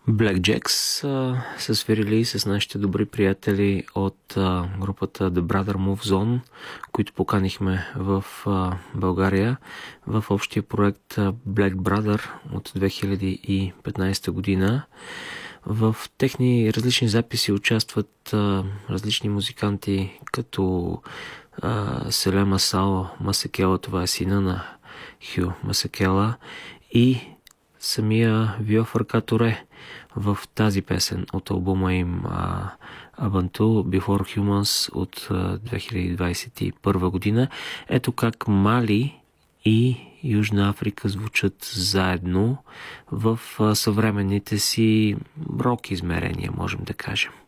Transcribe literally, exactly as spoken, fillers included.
Black Jacks а, са свирили с нашите добри приятели от а, групата The Brother Move Zone, които поканихме в а, България в общия проект а, Black Brother от две хиляди и петнадесета година. В техни различни записи участват а, различни музиканти, като а, Селя Масао Масакела, това е сина на Хю Масакела, и самия Виофър Каторе в тази песен от албума им Абанту Before Humans от две хиляди двадесет и първа година. Ето как Мали и Южна Африка звучат заедно в съвременните си рок измерения, можем да кажем.